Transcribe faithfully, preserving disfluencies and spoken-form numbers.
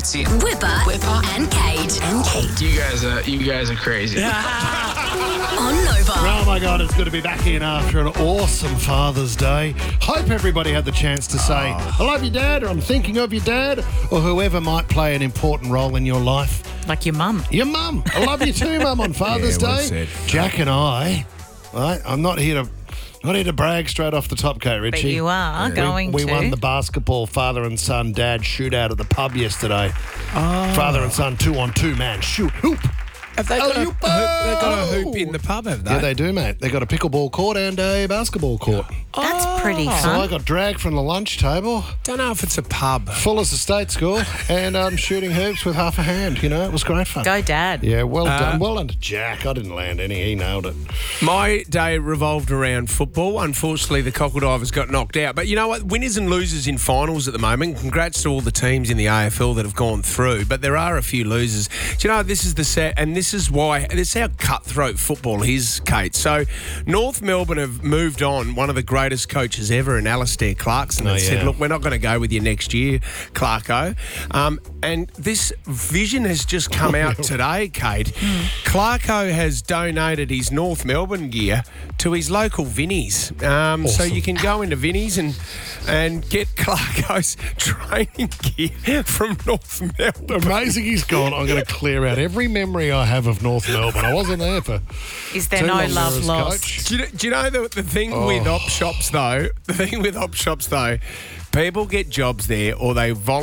Fitzy. Whipper, Whipper, and Kate. And Kate. You guys are you guys are crazy. On Nova. Oh my God, it's good to be back in after an awesome Father's Day. Hope everybody had the chance to say, I love you, Dad, or I'm thinking of you, Dad, or whoever might play an important role in your life. Like your mum. Your mum. I love you too, Mum, on Father's Yeah, well Day. said. Jack and I, right, I'm not here to not here to brag straight off the top, Kate Ritchie. But you are We- going we, to. won the basketball father and son dad shootout at the pub yesterday. Oh. Father and son two on two, man, shoot, hoop. Have they got, a, Oh, hoop, they got a oh. hoop in the pub, have they? Yeah, they do, mate. They got a pickleball court and a basketball court. That's pretty So fun. I got dragged from the lunch table, Don't know if it's a pub. full as a state school, and um, shooting hoops with half a hand. You know, it was great fun. Go, Dad. Yeah, well Uh, done. Well done to Jack. I didn't land any. He nailed it. My day revolved around football. Unfortunately, the Cockledivers got knocked out. But you know what? Winners and losers in finals at the moment. Congrats to all the teams in the A F L that have gone through. But there are a few losers. Do you know, this is the set, and this is why, this is how cutthroat football is, Kate. So, North Melbourne have moved on one of the greatest coaches ever in Alistair Clarkson and Oh, said, yeah. look, we're not going to go with you next year, Clarko. Um, and this vision has just come out today, Kate. Clarko has donated his North Melbourne gear to his local Vinnies. Um, So Awesome. you can go into Vinnies and and get Clarko's training gear from North Melbourne. Amazing he's gone. I'm going to clear out every memory I have of North Melbourne. I wasn't there for Is there too no long there love as lost? coach. Do you, know- do you know the, the thing Oh. with op shops, though? The thing with op shops, though, people get jobs there or they volunteer.